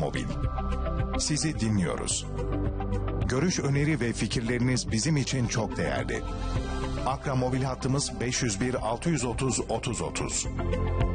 Mobil. Sizi dinliyoruz. Görüş, öneri ve fikirleriniz bizim için çok değerli. Akra Mobil hattımız 501 630 30 30.